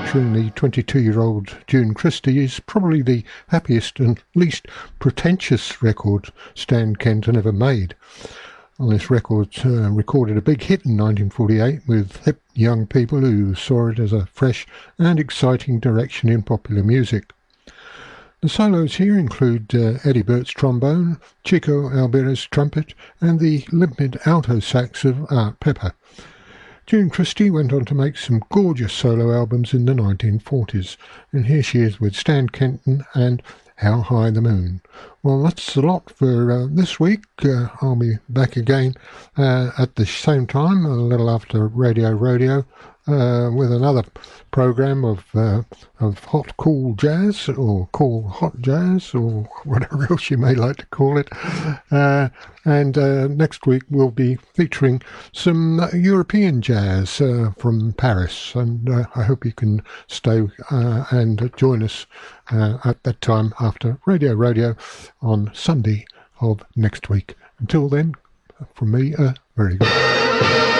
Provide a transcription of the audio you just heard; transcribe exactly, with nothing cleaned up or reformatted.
featuring the twenty-two-year-old June Christie is probably the happiest and least pretentious record Stan Kenton ever made. On this record, uh, recorded a big hit in nineteen forty-eight with hip young people who saw it as a fresh and exciting direction in popular music. The solos here include uh, Eddie Burt's trombone, Chico Albera's trumpet, and the limpid alto sax of Art Pepper. June Christie went on to make some gorgeous solo albums in the nineteen forties, and here she is with Stan Kenton and How High the Moon. Well, that's a lot for uh, this week. Uh, I'll be back again uh, at the same time, a little after Radio Rodeo, uh, with another program of uh, of hot, cool jazz, or cool hot jazz, or whatever else you may like to call it. Uh, and uh, next week we'll be featuring some uh, European jazz uh, from Paris, and uh, I hope you can stay uh, and join us uh, at that time after Radio Rodeo on Sunday of next week. Until then, from me, uh, very good.